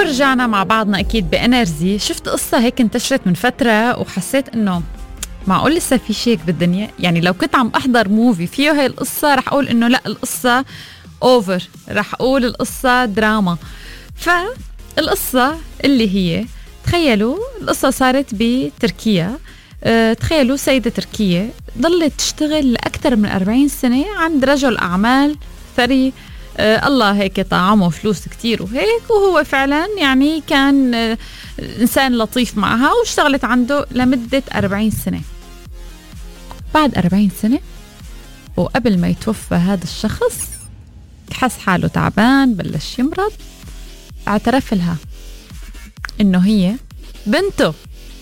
ورجعنا مع بعضنا أكيد بإنرجي. شفت قصة هيك انتشرت من فترة وحسيت إنه معقول لسه في شيء بالدنيا. يعني لو كنت عم أحضر موفي فيه هاي القصة رح أقول إنه لا القصة أوفر، رح أقول القصة دراما. فالقصة اللي هي تخيلوا القصة صارت بتركيا. تخيلوا سيدة تركية ضلت تشتغل لأكثر من 40 سنة عند رجل أعمال ثري. الله هيك طعمه فلوس كتير وهيك، وهو فعلا يعني كان إنسان لطيف معها، واشتغلت عنده لمدة 40 سنة. بعد 40 سنة وقبل ما يتوفى هذا الشخص حس حاله تعبان، بلش يمرض. اعترف لها إنه هي بنته.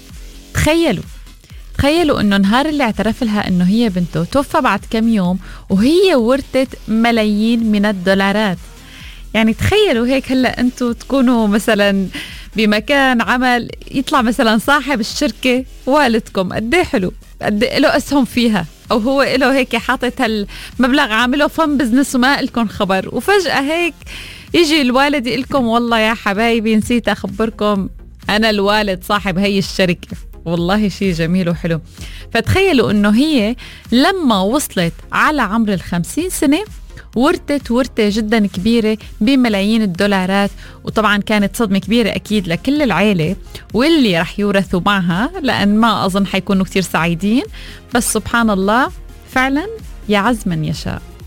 تخيلوا إنه نهار اللي اعترف لها إنه هي بنته توفى بعد كم يوم وهي ورثت ملايين من الدولارات. يعني تخيلوا هيك هلأ أنتوا تكونوا مثلا بمكان عمل، يطلع مثلا صاحب الشركة والدكم، قد ايه حلو، قد ايه له أسهم فيها، أو هو له هيك حاطط هالمبلغ عامله فن بزنس وما لكم خبر، وفجأة هيك يجي الوالد يقول لكم والله يا حبايبي نسيت أخبركم أنا الوالد صاحب هي الشركة. والله شيء جميل وحلو. فتخيلوا انه هي لما وصلت على عمر 50 سنة ورثت ورثة جدا كبيرة بملايين الدولارات. وطبعا كانت صدمة كبيرة اكيد لكل العائلة واللي رح يورثوا معها، لان ما اظن حيكونوا كتير سعيدين. بس سبحان الله فعلا يعز من يشاء.